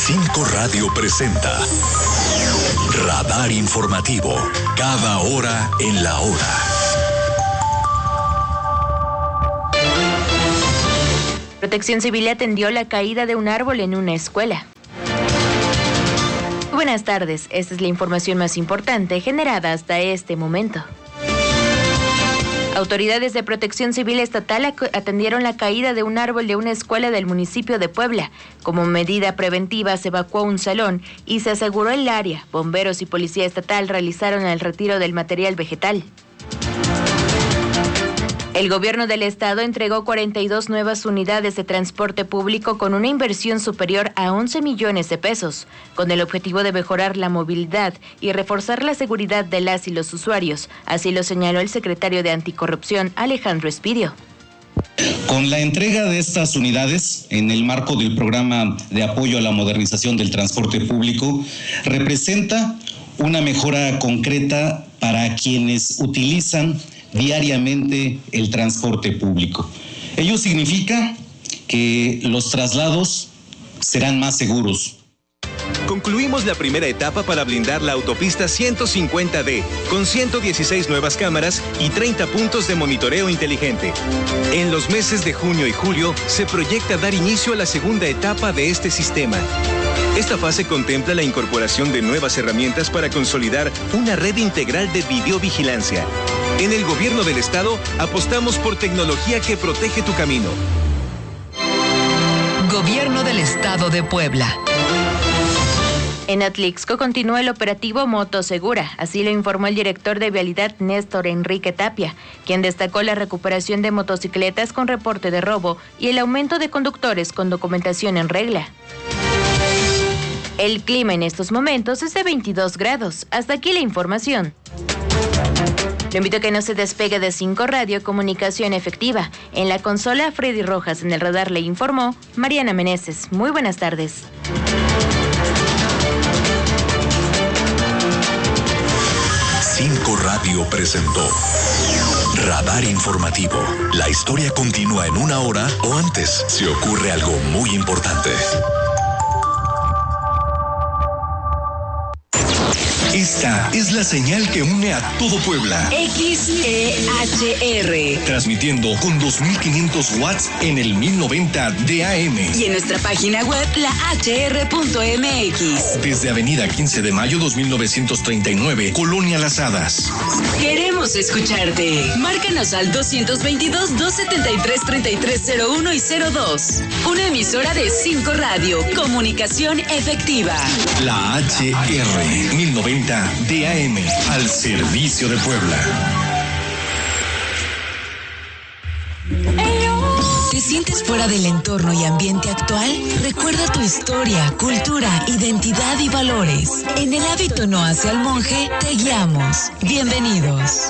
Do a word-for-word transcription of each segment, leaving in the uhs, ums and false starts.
cinco Radio presenta Radar Informativo, cada hora en la hora. Protección Civil atendió la caída de un árbol en una escuela. Buenas tardes, esta es la información más importante generada hasta este momento. Autoridades de Protección Civil Estatal atendieron la caída de un árbol de una escuela del municipio de Puebla. Como medida preventiva se evacuó un salón y se aseguró el área. Bomberos y Policía Estatal realizaron el retiro del material vegetal. El gobierno del estado entregó cuarenta y dos nuevas unidades de transporte público con una inversión superior a once millones de pesos, con el objetivo de mejorar la movilidad y reforzar la seguridad de las y los usuarios. Así lo señaló el secretario de Anticorrupción, Alejandro Espidio. Con la entrega de estas unidades, en el marco del programa de apoyo a la modernización del transporte público, representa una mejora concreta para quienes utilizan diariamente el transporte público. Ello significa que los traslados serán más seguros. Concluimos la primera etapa para blindar la autopista ciento cincuenta D, con ciento dieciséis nuevas cámaras y treinta puntos de monitoreo inteligente. En los meses de junio y julio se proyecta dar inicio a la segunda etapa de este sistema. Esta fase contempla la incorporación de nuevas herramientas para consolidar una red integral de videovigilancia. En el gobierno del estado apostamos por tecnología que protege tu camino. Gobierno del Estado de Puebla. En Atlixco continúa el operativo Moto Segura, así lo informó el director de Vialidad Néstor Enrique Tapia, quien destacó la recuperación de motocicletas con reporte de robo y el aumento de conductores con documentación en regla. El clima en estos momentos es de veintidós grados. Hasta aquí la información. Lo invito a que no se despegue de cinco Radio, comunicación efectiva. En la consola, Freddy Rojas. En el radar le informó Mariana Meneses. Muy buenas tardes. cinco Radio presentó Radar Informativo. La historia continúa en una hora o antes si ocurre algo muy importante. Esta es la señal que une a todo Puebla. X E H R. Transmitiendo con dos mil quinientos watts en el mil noventa de A M. Y en nuestra página web, la H R punto M X. Desde Avenida quince de mayo dos mil novecientos treinta y nueve, Colonia Las Hadas. Queremos escucharte. Márcanos al doscientos veintidós, doscientos setenta y tres, treinta y tres cero uno y cero dos. Una emisora de cinco Radio. Comunicación efectiva. La H R mil noventa de A M, al servicio de Puebla. ¿Te sientes fuera del entorno y ambiente actual? Recuerda tu historia, cultura, identidad y valores. En El hábito no hace al monje, te guiamos. Bienvenidos.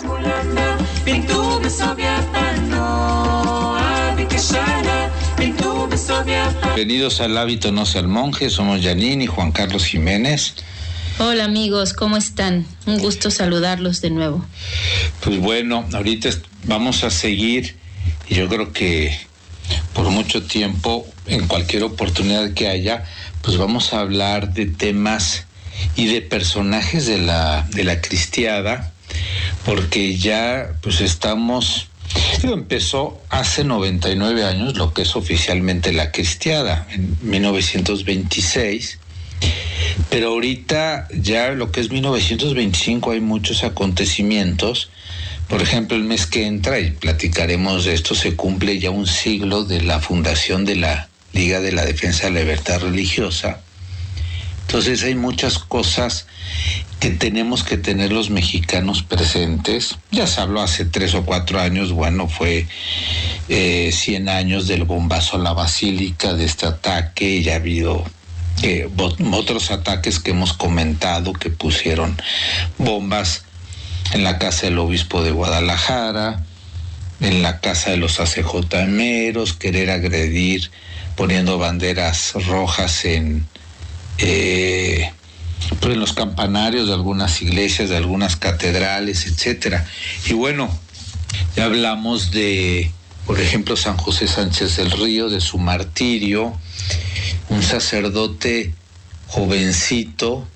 Bienvenidos al hábito no hace al monje, somos Janine y Juan Carlos Jiménez. Hola amigos, ¿cómo están? Un gusto saludarlos de nuevo. Pues bueno, ahorita vamos a seguir y yo creo que por mucho tiempo, en cualquier oportunidad que haya, pues vamos a hablar de temas y de personajes de la, de la cristiada, porque ya pues estamos, digo, empezó hace noventa y nueve años lo que es oficialmente la cristiada, en mil novecientos veintiséis. Pero ahorita ya lo que es mil novecientos veinticinco hay muchos acontecimientos. Por ejemplo, el mes que entra, y platicaremos de esto, se cumple ya un siglo de la fundación de la Liga de la Defensa de la Libertad Religiosa. Entonces hay muchas cosas que tenemos que tener los mexicanos presentes. Ya se habló hace tres o cuatro años, bueno, fue eh, cien años del bombazo a la Basílica, de este ataque, y ya ha habido Eh, otros ataques que hemos comentado, que pusieron bombas en la casa del obispo de Guadalajara, en la casa de los acejmeros, querer agredir poniendo banderas rojas en, eh, pues en los campanarios de algunas iglesias, de algunas catedrales, etcétera. Y bueno, ya hablamos de, por ejemplo, San José Sánchez del Río, de su martirio, un sacerdote jovencito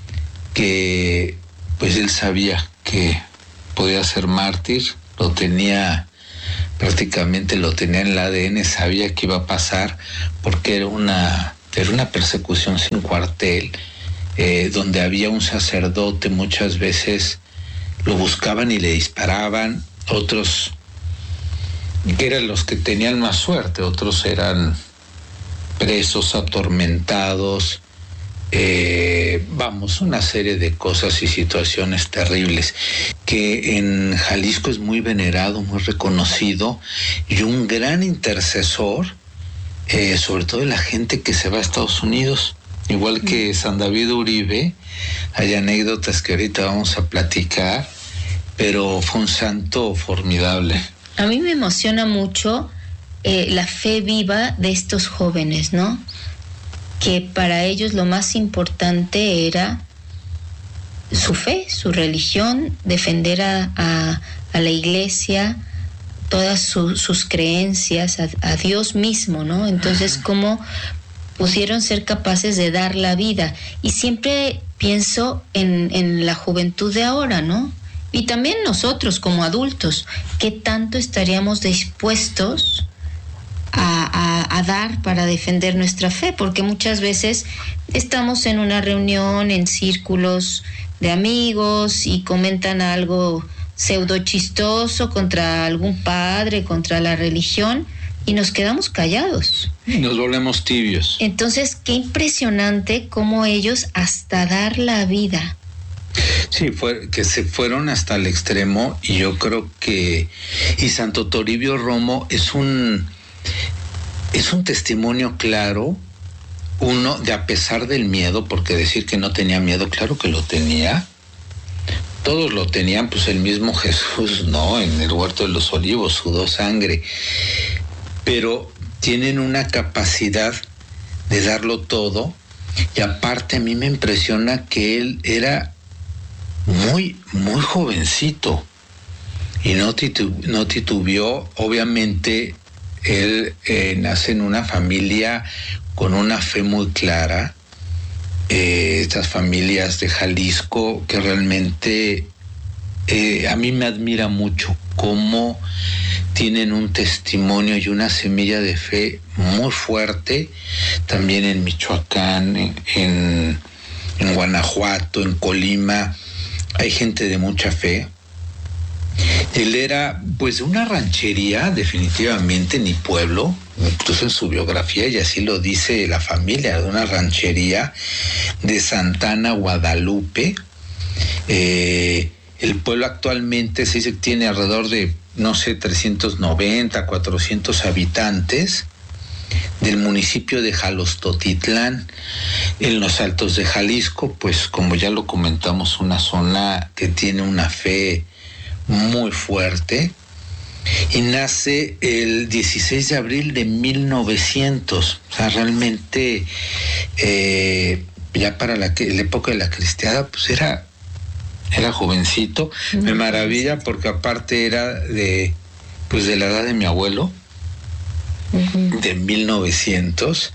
que pues él sabía que podía ser mártir, lo tenía prácticamente lo tenía en el A D N, sabía que iba a pasar porque era una, era una persecución sin cuartel, eh, donde había un sacerdote, muchas veces lo buscaban y le disparaban, otros que eran los que tenían más suerte, otros eran presos, atormentados, eh, vamos, una serie de cosas y situaciones terribles, que en Jalisco es muy venerado, muy reconocido, y un gran intercesor, eh, sobre todo de la gente que se va a Estados Unidos, igual que San David Uribe. Hay anécdotas que ahorita vamos a platicar, pero fue un santo formidable. A mí me emociona mucho eh, la fe viva de estos jóvenes, ¿no? Que para ellos lo más importante era su fe, su religión, defender a, a, a la iglesia, todas su, sus creencias, a, a Dios mismo, ¿no? Entonces, cómo pudieron ser capaces de dar la vida. Y siempre pienso en, en la juventud de ahora, ¿no? Y también nosotros como adultos, ¿qué tanto estaríamos dispuestos a, a, a dar para defender nuestra fe? Porque muchas veces estamos en una reunión, en círculos de amigos y comentan algo pseudo chistoso contra algún padre, contra la religión, y nos quedamos callados. Nos volvemos tibios. Entonces, qué impresionante cómo ellos hasta dar la vida. Sí, fue, que se fueron hasta el extremo, y yo creo que y Santo Toribio Romo es un es un testimonio claro, uno de a pesar del miedo, porque decir que no tenía miedo, claro que lo tenía, todos lo tenían, pues el mismo Jesús, no, en el huerto de los olivos sudó sangre, pero tienen una capacidad de darlo todo, y aparte a mí me impresiona que él era muy, muy jovencito y no, titu, no titubeó. Obviamente él eh, nace en una familia con una fe muy clara, eh, estas familias de Jalisco que realmente eh, a mí me admira mucho cómo tienen un testimonio y una semilla de fe muy fuerte, también en Michoacán, en, en, en Guanajuato, en Colima. Hay gente de mucha fe. Él era pues de una ranchería, definitivamente, ni pueblo, incluso en su biografía, y así lo dice la familia, de una ranchería de Santana, Guadalupe. Eh, el pueblo actualmente se dice que tiene alrededor de, no sé, trescientos noventa, cuatrocientos habitantes, del municipio de Jalostotitlán, en los Altos de Jalisco, pues como ya lo comentamos, una zona que tiene una fe muy fuerte, y nace el dieciséis de abril de mil novecientos, o sea, realmente eh, ya para la, la época de la cristiada, pues era, era jovencito. Uh-huh. Me maravilla porque aparte era de, pues de la edad de mi abuelo, uh-huh, de mil novecientos,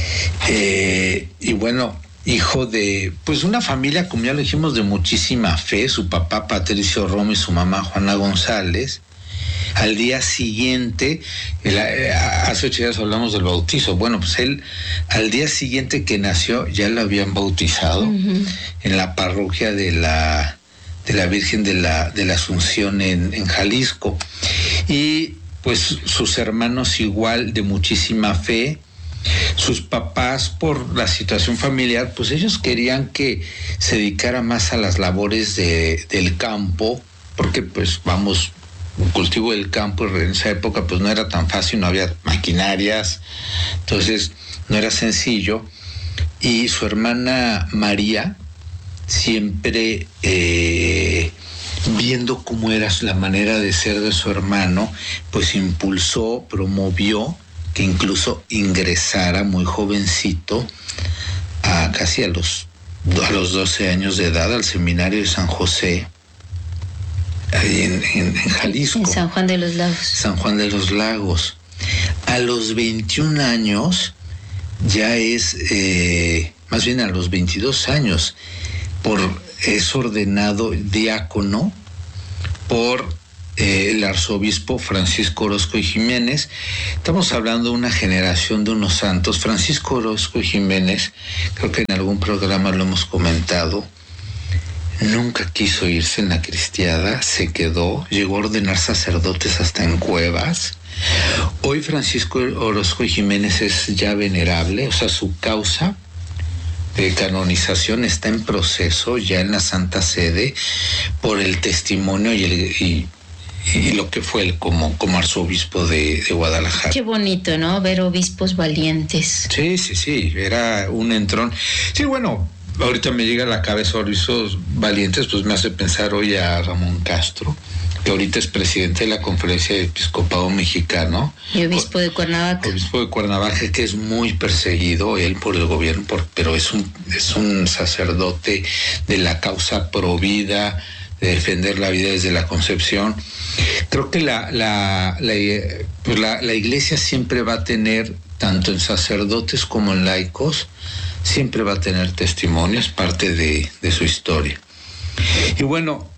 eh, y bueno, hijo de pues una familia, como ya lo dijimos, de muchísima fe. Su papá Patricio Romo y su mamá Juana González. Al día siguiente, el, hace ocho días hablamos del bautizo. Bueno, pues él, al día siguiente que nació, ya lo habían bautizado, uh-huh, en la parroquia de la de la Virgen de la de la Asunción en, en Jalisco. Y pues sus hermanos igual, de muchísima fe. Sus papás, por la situación familiar, pues ellos querían que se dedicara más a las labores de, del campo, porque pues vamos, el cultivo del campo en esa época pues no era tan fácil, no había maquinarias, entonces no era sencillo. Y su hermana María, siempre eh, viendo cómo era la manera de ser de su hermano, pues impulsó, promovió que incluso ingresara muy jovencito, a casi a los, a los doce años de edad, al seminario de San José, ahí en, en, en Jalisco. En San Juan de los Lagos. San Juan de los Lagos. A los veintiún años ya es eh, más bien a los veintidós años, por, es ordenado diácono por eh, el arzobispo Francisco Orozco y Jiménez. Estamos hablando de una generación de unos santos. Francisco Orozco y Jiménez, creo que en algún programa lo hemos comentado, nunca quiso irse en la cristiada, se quedó, llegó a ordenar sacerdotes hasta en cuevas. Hoy Francisco Orozco y Jiménez es ya venerable, o sea, su causa de canonización está en proceso ya en la Santa Sede por el testimonio y, el, y, y lo que fue él como, como arzobispo de, de Guadalajara. Qué bonito, ¿no? Ver obispos valientes. Sí, sí, sí, era un entrón. Sí, bueno, ahorita me llega a la cabeza obispos valientes, pues me hace pensar hoy a Ramón Castro, que ahorita es presidente de la Conferencia de Episcopado Mexicano. Y obispo de Cuernavaca. Obispo de Cuernavaca, que es muy perseguido, él por el gobierno, por, pero es un, es un sacerdote de la causa pro vida, de defender la vida desde la concepción. Creo que la, la, la, pues la, la iglesia siempre va a tener, tanto en sacerdotes como en laicos, siempre va a tener testimonios, parte de, de su historia. Y bueno,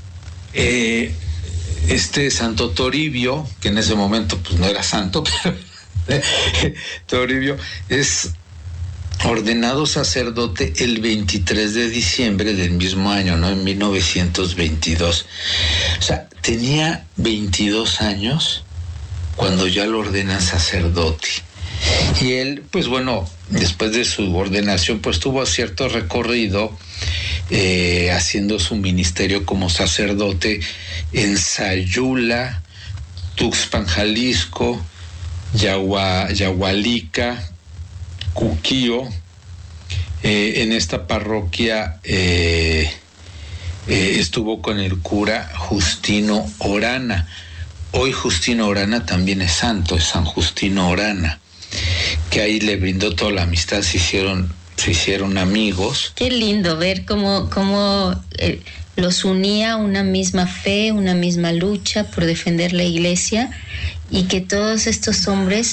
eh, este Santo Toribio, que en ese momento pues no era santo, pero Toribio es ordenado sacerdote el veintitrés de diciembre del mismo año, ¿no? En mil novecientos veintidós. O sea, tenía veintidós años cuando ya lo ordenan sacerdote. Y él, pues bueno, después de su ordenación, pues tuvo cierto recorrido eh, haciendo su ministerio como sacerdote en Sayula, Tuxpan, Jalisco, Yahua, Yahualica, Cuquío. Eh, en esta parroquia eh, eh, estuvo con el cura Justino Orana. Hoy Justino Orana también es santo, es San Justino Orana, que ahí le brindó toda la amistad, se hicieron, se hicieron amigos. Qué lindo ver cómo, cómo eh, los unía una misma fe, una misma lucha por defender la iglesia, y que todos estos hombres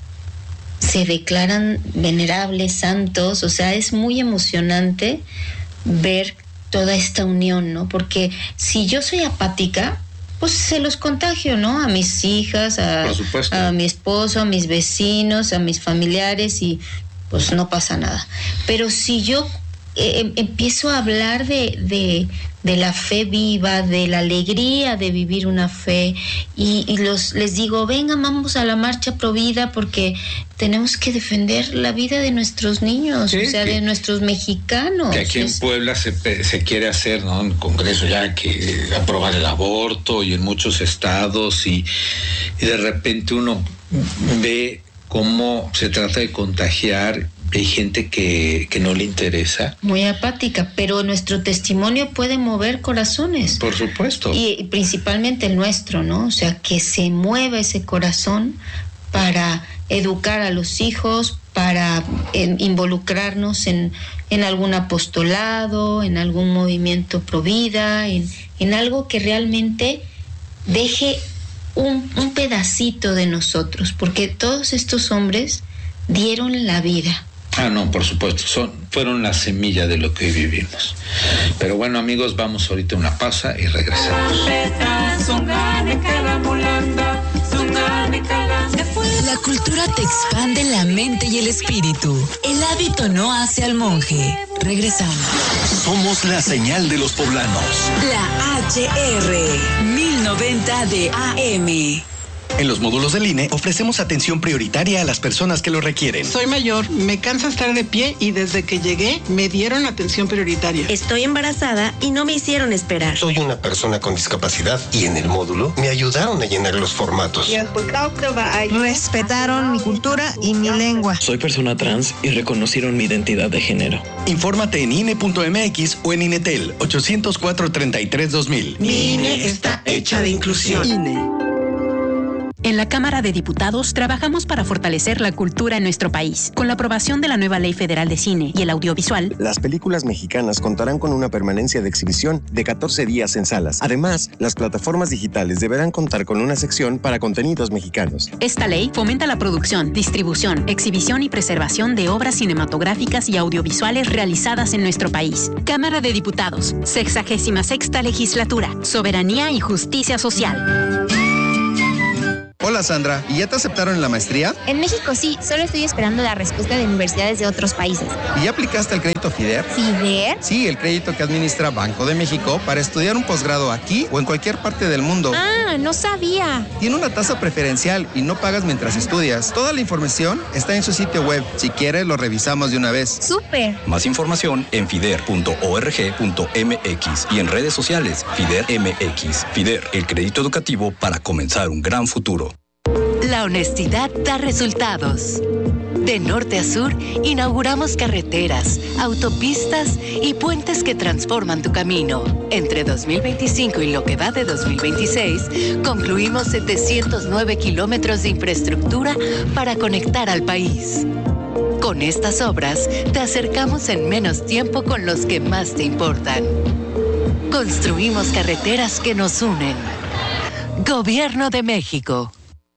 se declaran venerables, santos. O sea, es muy emocionante ver toda esta unión, ¿no? Porque si yo soy apática, pues se los contagio, ¿no? A mis hijas, a, a mi esposo, a mis vecinos, a mis familiares, y pues no pasa nada. Pero si yo eh, empiezo a hablar de, de, de la fe viva, de la alegría de vivir una fe, y, y los les digo, vengan, vamos a la marcha pro vida, porque tenemos que defender la vida de nuestros niños, sí, o sea, que, de nuestros mexicanos. Que aquí en Puebla se, se quiere hacer, ¿no? En el Congreso ya que aprobar el aborto, y en muchos estados, y, y de repente uno ve cómo se trata de contagiar. Hay gente que, que no le interesa. Muy apática, pero nuestro testimonio puede mover corazones. Por supuesto. Y, y principalmente el nuestro, ¿no? O sea, que se mueva ese corazón para educar a los hijos, para en, involucrarnos en, en algún apostolado, en algún movimiento pro vida, en, en algo que realmente deje un, un pedacito de nosotros, porque todos estos hombres dieron la vida. Ah, no, por supuesto, son, fueron la semilla de lo que vivimos. Pero bueno, amigos, vamos ahorita a una pausa y regresamos. La cultura te expande la mente y el espíritu. El hábito no hace al monje. Regresamos. Somos la señal de los poblanos. La H R mil noventa de A M. En los módulos del I N E ofrecemos atención prioritaria a las personas que lo requieren. Soy mayor, me cansa estar de pie y desde que llegué me dieron atención prioritaria. Estoy embarazada y no me hicieron esperar. Soy una persona con discapacidad y en el módulo me ayudaron a llenar los formatos. Respetaron mi cultura y mi lengua. Soy persona trans y reconocieron mi identidad de género. Infórmate en I N E punto M X o en INETEL ochocientos cuatro, treinta y tres, dos mil. Mi I N E está hecha de inclusión. I N E. En la Cámara de Diputados trabajamos para fortalecer la cultura en nuestro país. Con la aprobación de la nueva Ley Federal de Cine y el Audiovisual, las películas mexicanas contarán con una permanencia de exhibición de catorce días en salas. Además, las plataformas digitales deberán contar con una sección para contenidos mexicanos. Esta ley fomenta la producción, distribución, exhibición y preservación de obras cinematográficas y audiovisuales realizadas en nuestro país. Cámara de Diputados, sexagésima sexta legislatura, soberanía y justicia social. Hola Sandra, ¿y ya te aceptaron en la maestría? En México sí, solo estoy esperando la respuesta de universidades de otros países. ¿Y ya aplicaste el crédito FIDER? ¿FIDER? Sí, el crédito que administra Banco de México para estudiar un posgrado aquí o en cualquier parte del mundo. Ah, no sabía. Tiene una tasa preferencial y no pagas mientras estudias. Toda la información está en su sitio web. Si quieres, lo revisamos de una vez. ¡Súper! Más información en fider punto org punto m x y en redes sociales FIDER M X. FIDER, el crédito educativo para comenzar un gran futuro. La honestidad da resultados. De norte a sur, inauguramos carreteras, autopistas y puentes que transforman tu camino. Entre dos mil veinticinco y lo que va de dos mil veintiséis, concluimos setecientos nueve kilómetros de infraestructura para conectar al país. Con estas obras, te acercamos en menos tiempo con los que más te importan. Construimos carreteras que nos unen. Gobierno de México.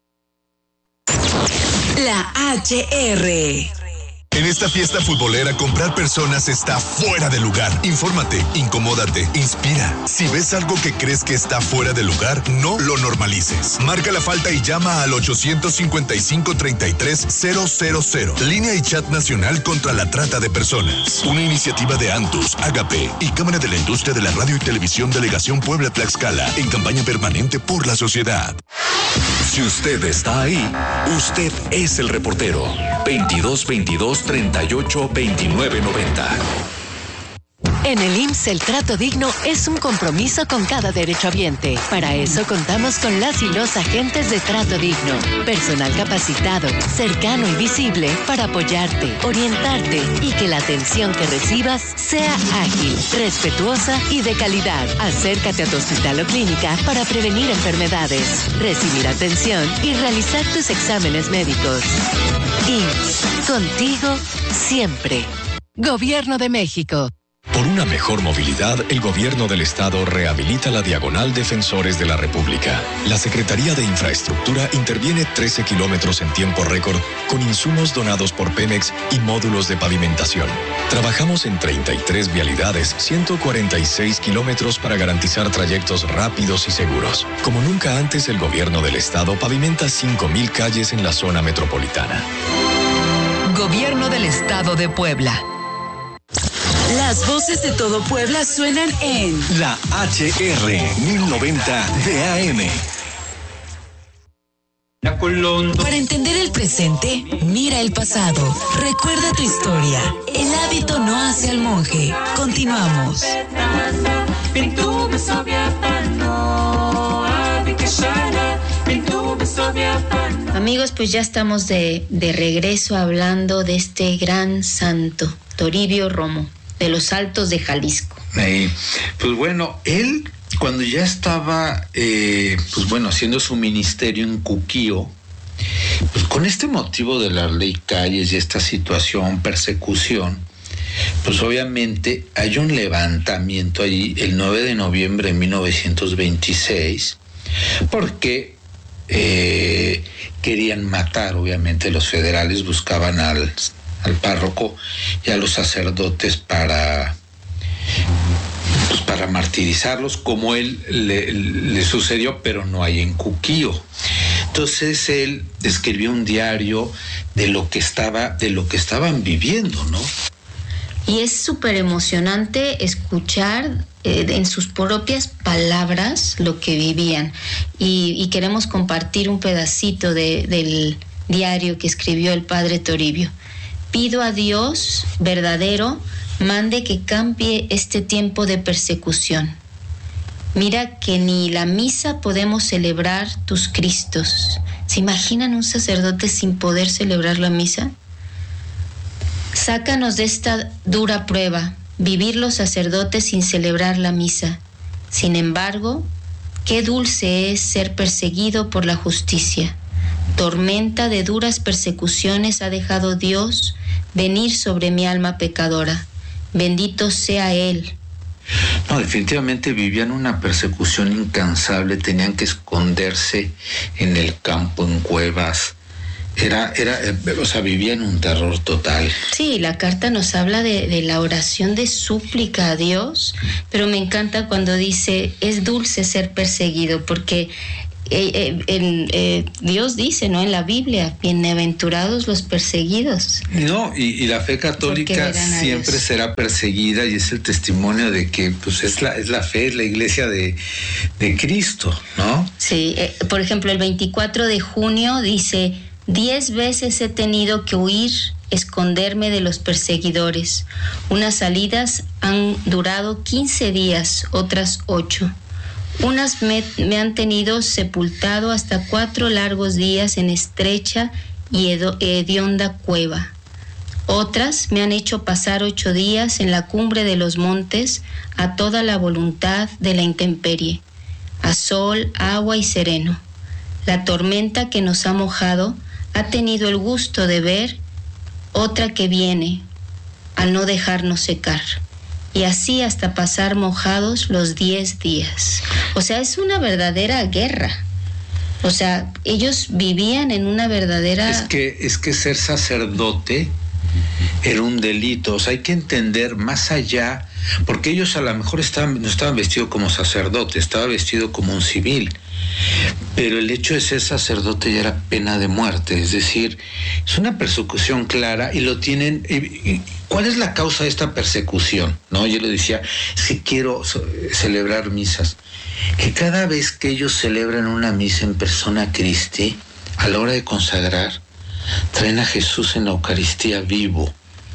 La H R. En esta fiesta futbolera, comprar personas está fuera de lugar. Infórmate, incomódate, inspira. Si ves algo que crees que está fuera de lugar, no lo normalices. Marca la falta y llama al ochocientos cincuenta y cinco, treinta y tres, cero cero cero. Línea y chat nacional contra la trata de personas. Una iniciativa de Antus, Agape y Cámara de la Industria de la Radio y Televisión Delegación Puebla Tlaxcala en campaña permanente por la sociedad. Si usted está ahí, usted es el reportero. veintidós veintidós, treinta y ocho, veintinueve noventa. En el I M S S el trato digno es un compromiso con cada derechohabiente. Para eso contamos con las y los agentes de trato digno. Personal capacitado, cercano y visible para apoyarte, orientarte y que la atención que recibas sea ágil, respetuosa y de calidad. Acércate a tu hospital o clínica para prevenir enfermedades, recibir atención y realizar tus exámenes médicos. I M S S, contigo siempre. Gobierno de México. Por una mejor movilidad, el Gobierno del Estado rehabilita la Diagonal Defensores de la República. La Secretaría de Infraestructura interviene trece kilómetros en tiempo récord con insumos donados por Pemex y módulos de pavimentación. Trabajamos en treinta y tres vialidades, ciento cuarenta y seis kilómetros para garantizar trayectos rápidos y seguros. Como nunca antes, el Gobierno del Estado pavimenta cinco mil calles en la zona metropolitana. Gobierno del Estado de Puebla. Las voces de todo Puebla suenan en La H R mil noventa de A M. Para entender el presente, mira el pasado. Recuerda tu historia. El hábito no hace al monje. Continuamos. Amigos, pues ya estamos de, de regreso hablando de este gran santo, Toribio Romo, de los Altos de Jalisco. Eh, pues bueno, él cuando ya estaba, eh, pues bueno, haciendo su ministerio en Cuquío, pues con este motivo de la ley Calles y esta situación, persecución, pues obviamente hay un levantamiento allí el nueve de noviembre de mil novecientos veintiséis, porque eh, querían matar, obviamente los federales buscaban al... al párroco y a los sacerdotes para pues para martirizarlos, como él le, le sucedió, pero no hay en Cuquío. Entonces él escribió un diario de lo que estaba, de lo que estaban viviendo, ¿no? Y es súper emocionante escuchar eh, en sus propias palabras lo que vivían. Y, y queremos compartir un pedacito de, del diario que escribió el padre Toribio. Pido a Dios verdadero, mande que cambie este tiempo de persecución. Mira que ni la misa podemos celebrar tus Cristos. ¿Se imaginan un sacerdote sin poder celebrar la misa? Sácanos de esta dura prueba, vivir los sacerdotes sin celebrar la misa. Sin embargo, Qué dulce es ser perseguido por la justicia. Tormenta de duras persecuciones ha dejado Dios venir sobre mi alma pecadora. Bendito sea Él. No, definitivamente vivían una persecución incansable, tenían que esconderse en el campo, en cuevas. Era, era, o sea, vivían un terror total. Sí, la carta nos habla de, de la oración de súplica a Dios, pero me encanta cuando dice, es dulce ser perseguido, porque eh, eh, el, eh, Dios dice, ¿no? En la Biblia, bienaventurados los perseguidos. No, y, y la fe católica siempre será perseguida, y es el testimonio de que, pues, es la, es la fe, es la iglesia de, de Cristo, ¿no? Sí, eh, por ejemplo, el veinticuatro de junio dice, diez veces he tenido que huir, esconderme de los perseguidores. Unas salidas han durado quince días, otras ocho. Unas me, me han tenido sepultado hasta cuatro largos días en estrecha y hedo, hedionda cueva. Otras me han hecho pasar ocho días en la cumbre de los montes a toda la voluntad de la intemperie, a sol, agua y sereno. La tormenta que nos ha mojado ha tenido el gusto de ver otra que viene al no dejarnos secar. Y así hasta pasar mojados los diez días. O sea, es una verdadera guerra. O sea, ellos vivían en una verdadera... Es que, es que ser sacerdote era un delito. O sea, hay que entender más allá, porque ellos a lo mejor estaban, no estaban vestidos como sacerdote, estaba vestido como un civil. Pero el hecho de ser sacerdote ya era pena de muerte, es decir, es una persecución clara y lo tienen. Y, y, ¿cuál es la causa de esta persecución? No, yo le decía, si quiero celebrar misas, que cada vez que ellos celebran una misa en persona Christi, a la hora de consagrar, traen a Jesús en la Eucaristía vivo.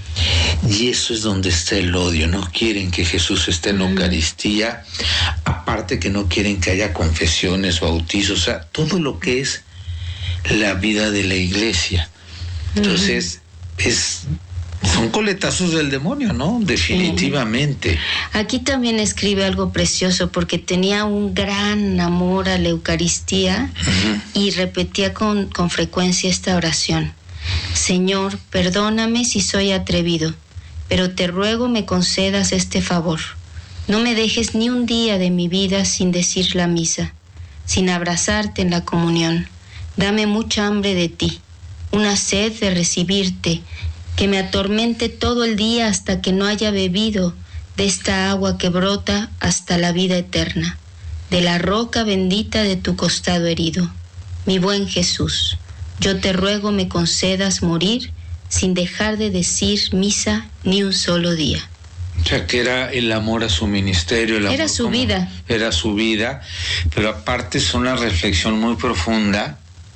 Y eso es donde está el odio. No quieren que Jesús esté en la Eucaristía, aparte que no quieren que haya confesiones, bautizos, o sea, todo lo que es la vida de la iglesia. Entonces, es, son coletazos del demonio, ¿no? Definitivamente. Aquí también escribe algo precioso, porque tenía un gran amor a la Eucaristía uh-huh. y repetía con, con frecuencia esta oración. Señor, perdóname si soy atrevido, pero te ruego me concedas este favor. No me dejes ni un día de mi vida sin decir la misa, sin abrazarte en la comunión. Dame mucha hambre de ti, una sed de recibirte, que me atormente todo el día hasta que no haya bebido de esta agua que brota hasta la vida eterna, de la roca bendita de tu costado herido. Mi buen Jesús, yo te ruego me concedas morir sin dejar de decir misa ni un solo día. O sea, que era el amor a su ministerio. El amor era su vida. Era su vida, pero aparte es una reflexión muy profunda.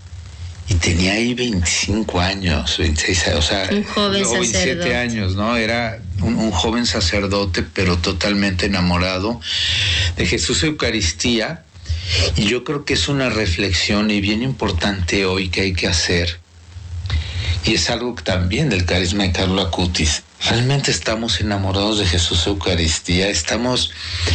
Y tenía ahí veinticinco años, veintiséis, o sea, un joven o veintisiete sacerdote. años, ¿no? Era un, un joven sacerdote, pero totalmente enamorado de Jesús Eucaristía. Y yo creo que es una reflexión y bien importante hoy que hay que hacer. Y es algo también del carisma de Carlo Acutis. Realmente estamos enamorados de Jesús Eucaristía, estamos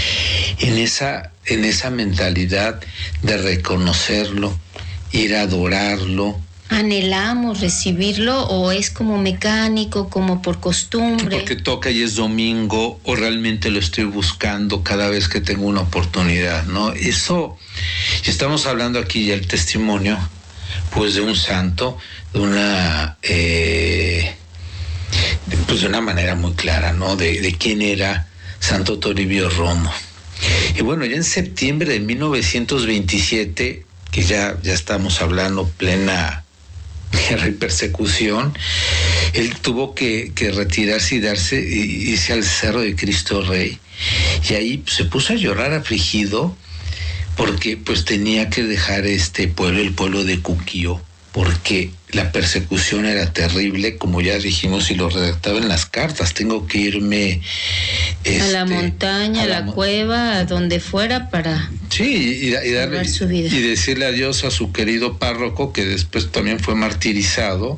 en esa, en esa mentalidad de reconocerlo, ir a adorarlo. ¿Anhelamos recibirlo o es como mecánico, como por costumbre? Porque toca y es domingo, o realmente lo estoy buscando cada vez que tengo una oportunidad, ¿no? Eso, y estamos hablando aquí ya el testimonio, pues de un santo, de una, eh, de, pues de una manera muy clara, ¿no? De, de quién era Santo Toribio Romo. Y bueno, ya en septiembre de mil novecientos veintisiete, que ya, ya estamos hablando plena guerra y persecución, él tuvo que, que retirarse y darse, y irse al Cerro de Cristo Rey, y ahí se puso a llorar afligido, porque pues tenía que dejar este pueblo, el pueblo de Cuquío, porque la persecución era terrible, como ya dijimos y lo redactaba en las cartas. Tengo que irme este, a la montaña, a la, a la mo- cueva, a donde fuera para sí, y, y, darle, su vida. Y decirle adiós a su querido párroco, que después también fue martirizado.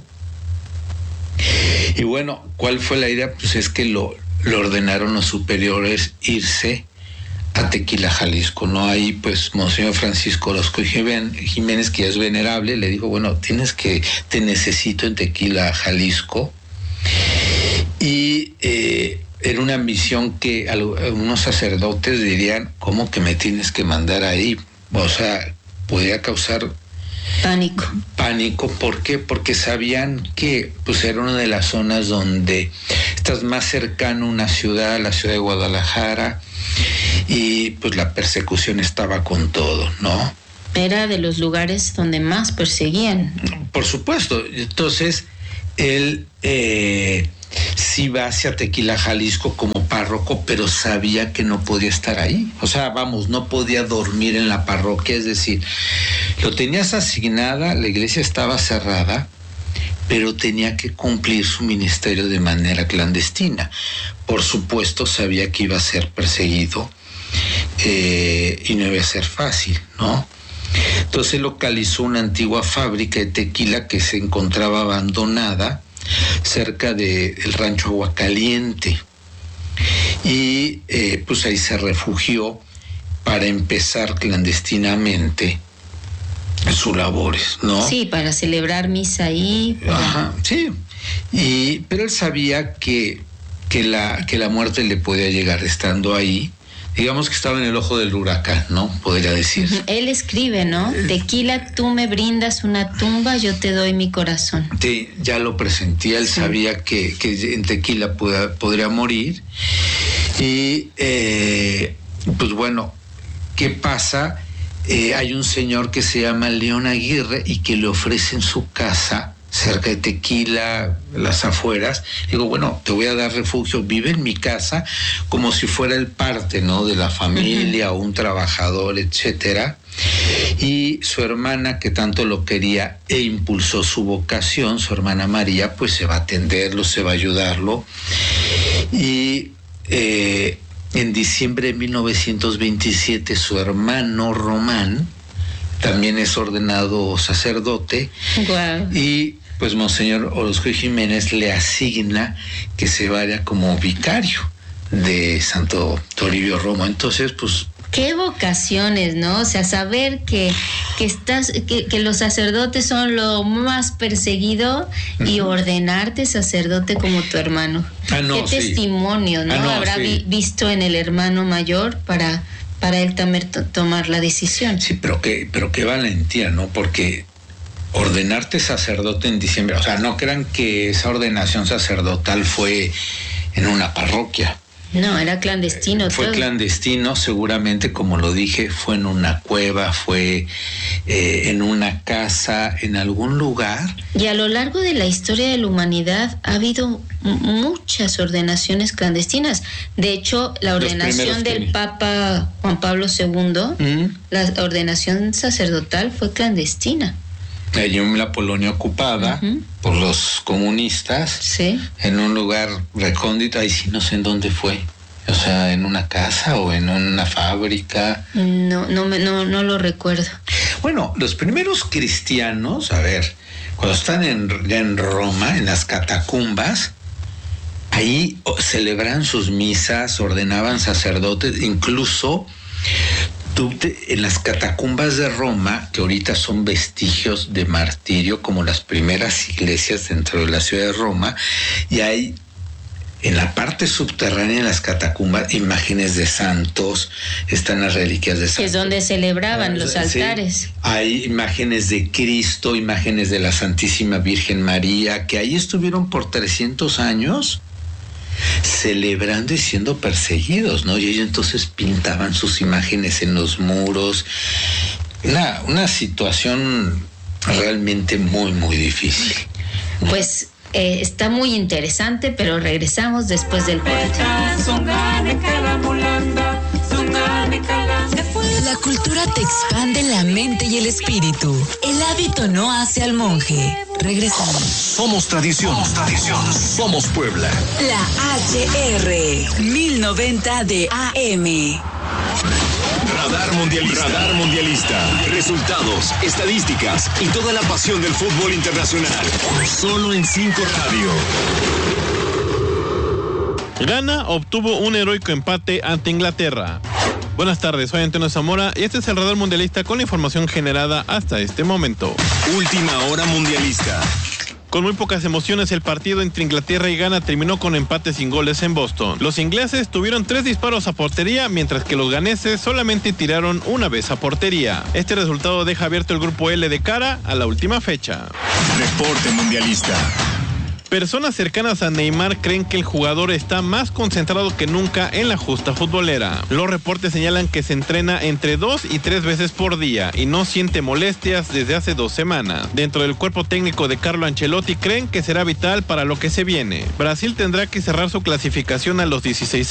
Y bueno, ¿cuál fue la idea? Pues es que lo, lo ordenaron los superiores irse a Tequila, Jalisco, ¿no? Ahí, pues, Monseñor Francisco Orozco Jiménez, que ya es venerable, le dijo, bueno, tienes que, te necesito en Tequila, Jalisco. Y eh, era una misión que algunos sacerdotes dirían, ¿cómo que me tienes que mandar ahí? O sea, podía causar pánico. Pánico, ¿por qué? Porque sabían que pues era una de las zonas donde estás más cercano a una ciudad, la ciudad de Guadalajara, y pues la persecución estaba con todo, ¿no? Era de los lugares donde más perseguían. Por supuesto. Entonces, él eh, sí va hacia Tequila, Jalisco como párroco, pero sabía que no podía estar ahí. O sea, vamos, no podía dormir en la parroquia, es decir, lo tenías asignada, la iglesia estaba cerrada, pero tenía que cumplir su ministerio de manera clandestina. Por supuesto, sabía que iba a ser perseguido eh, y no iba a ser fácil, ¿no? Entonces localizó una antigua fábrica de tequila que se encontraba abandonada cerca del rancho Aguacaliente. Y eh, pues ahí se refugió para empezar clandestinamente sus labores, ¿no? Sí, para celebrar misa ahí. Para... Ajá, sí. Y, pero él sabía que, que, la, que la muerte le podía llegar estando ahí. Digamos que estaba en el ojo del huracán, ¿no? Podría decir. Él escribe, ¿no? Tequila, tú me brindas una tumba, yo te doy mi corazón. Sí, ya lo presentía, él sí. Sabía que, que en Tequila pueda, podría morir. Y, eh, pues bueno, ¿qué pasa? Eh, hay un señor que se llama León Aguirre y que le ofrece en su casa, cerca de Tequila, las afueras. Digo, bueno, te voy a dar refugio, vive en mi casa como si fuera el parte, ¿no? De la familia, uh-huh. O un trabajador, etcétera. Y su hermana, que tanto lo quería e impulsó su vocación, su hermana María, pues se va a atenderlo, se va a ayudarlo. Y eh, en diciembre de mil novecientos veintisiete, su hermano Román también es ordenado sacerdote. Wow. Y pues Monseñor Orozco Jiménez le asigna que se vaya como vicario de Santo Toribio Romo. Entonces, pues... Qué vocaciones, ¿no? O sea, saber que, que estás, que, que los sacerdotes son lo más perseguido, uh-huh. Y ordenarte sacerdote como tu hermano. Ah, no, qué sí. Testimonio, ¿no? Ah, no, Habrá sí. vi, visto en el hermano mayor para, para él también to- tomar la decisión. Sí, pero qué, pero qué valentía, ¿no? Porque ordenarte sacerdote en diciembre, o sea, no crean que esa ordenación sacerdotal fue en una parroquia. No, era clandestino. Fue todo. clandestino, seguramente, como lo dije, fue en una cueva, fue eh, en una casa, en algún lugar. Y a lo largo de la historia de la humanidad ha habido m- muchas ordenaciones clandestinas. De hecho, la ordenación del que... Papa Juan Pablo segundo, ¿Mm? La ordenación sacerdotal fue clandestina. Allí en la Polonia ocupada, uh-huh. Por los comunistas, sí. En un lugar recóndito, ahí sí no sé en dónde fue, o sea, en una casa o en una fábrica. No, no, me, no, no lo recuerdo. Bueno, los primeros cristianos, a ver, cuando están en, ya en Roma, en las catacumbas, ahí celebraban sus misas, ordenaban sacerdotes, incluso... Tú te, en las catacumbas de Roma, que ahorita son vestigios de martirio, como las primeras iglesias dentro de la ciudad de Roma, y hay en la parte subterránea de las catacumbas imágenes de santos, están las reliquias de santos. Que es donde celebraban los altares. Sí, hay imágenes de Cristo, imágenes de la Santísima Virgen María, que ahí estuvieron por trescientos años celebrando y siendo perseguidos, ¿no? Y ellos entonces pintaban sus imágenes en los muros. Una, una situación realmente muy, muy difícil. Pues eh, está muy interesante, pero regresamos después del corte. La cultura te expande la mente y el espíritu. El hábito no hace al monje. Regresamos. Somos tradición. Somos tradición. Somos Puebla. La H R mil noventa de A M. Radar Mundialista. Radar Mundialista. Resultados, estadísticas y toda la pasión del fútbol internacional. Solo en cinco Radio. Ghana obtuvo un heroico empate ante Inglaterra. Buenas tardes, soy Antonio Zamora y este es el Radar Mundialista con la información generada hasta este momento. Última hora mundialista. Con muy pocas emociones, el partido entre Inglaterra y Ghana terminó con empate sin goles en Boston. Los ingleses tuvieron tres disparos a portería, mientras que los ganeses solamente tiraron una vez a portería. Este resultado deja abierto el grupo L de cara a la última fecha. Deporte mundialista. Personas cercanas a Neymar creen que el jugador está más concentrado que nunca en la justa futbolera. Los reportes señalan que se entrena entre dos y tres veces por día y no siente molestias desde hace dos semanas. Dentro del cuerpo técnico de Carlo Ancelotti creen que será vital para lo que se viene. Brasil tendrá que cerrar su clasificación a los dieciséis